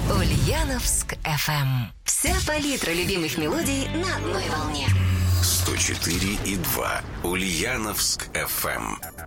Ульяновск FM. Вся палитра любимых мелодий на одной волне. 104,2 Ульяновск FM.